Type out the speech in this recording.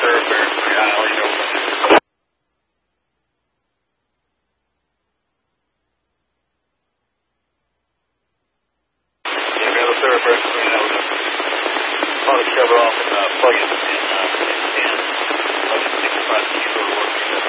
thoroughfare. Yeah, I'll let you know. Yeah, thoroughfare. You know, probably cover off and plug it in 10. I'll just think about the